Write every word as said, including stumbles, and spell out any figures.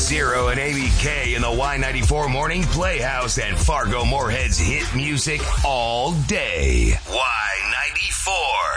Zero and A B K in the Y ninety-four Morning Playhouse and Fargo Moorhead's hit music all day. Y ninety-four.